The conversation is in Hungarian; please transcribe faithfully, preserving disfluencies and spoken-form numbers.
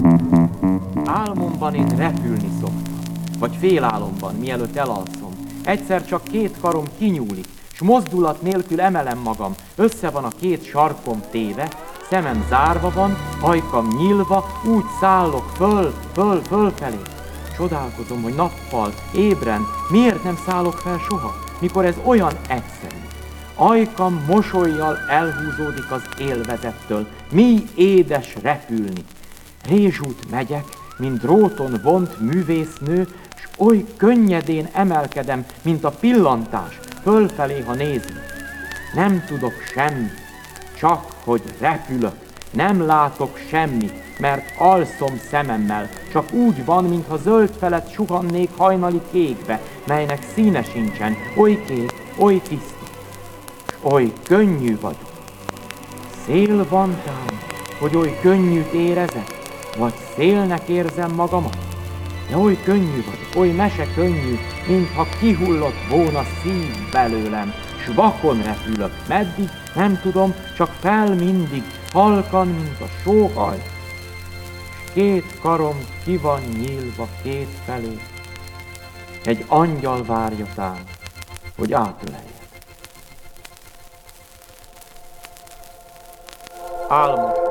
Álmomban én repülni szoktam, vagy félálomban, mielőtt elalszom. Egyszer csak két karom kinyúlik, s mozdulat nélkül emelem magam. Össze van a két sarkom téve, szemem zárva van, ajkam nyílva, úgy szállok föl, föl, fölfelé. Csodálkozom, hogy nappal, ébren, miért nem szállok fel soha, mikor ez olyan egyszerű. Ajkam mosollyal elhúzódik az élvezettől, mi édes repülni. Rézsút megyek, mint dróton vont művésznő, s oly könnyedén emelkedem, mint a pillantás, fölfelé, ha nézünk. Nem tudok semmit, csak hogy repülök, nem látok semmit, mert alszom szememmel, csak úgy van, mintha zöld felett suhannék hajnali kékbe, melynek színe sincsen, oly kék, oly tiszta, s oly könnyű vagyok. Szél van tám, hogy oly könnyűt érezek, vagy szélnek érzem magamat? De oly könnyű vagyok, oly mese könnyű, mintha kihullott volna szív belőlem, s vakon repülök, meddig, nem tudom, csak fel mindig, halkan, mint a sóhaj. S két karom ki van nyílva két felé, egy angyal várja tán, hogy átöleljek. Álmok